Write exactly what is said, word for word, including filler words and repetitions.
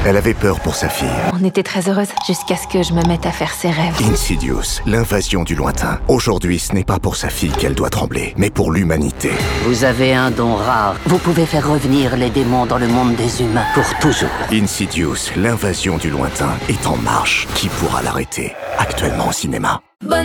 Elle avait peur pour sa fille. On était très heureuses jusqu'à ce que je me mette à faire ses rêves. Insidious, l'invasion du lointain. Aujourd'hui, ce n'est pas pour sa fille qu'elle doit trembler, mais pour l'humanité. Vous avez un don rare. Vous pouvez faire revenir les démons dans le monde des humains pour toujours. Insidious, l'invasion du lointain est en marche. Qui pourra l'arrêter? Actuellement au cinéma.